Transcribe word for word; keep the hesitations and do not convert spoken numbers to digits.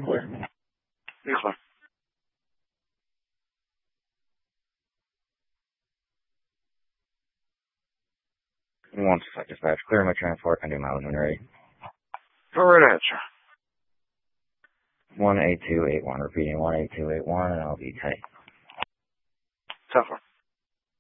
Clear. You're clear. One sec, dispatch. Clear my transport. I do mileage when ready. Go right ahead, sir. one eight two eight one. Repeating one eight two eight one, and I'll be tight. ten four.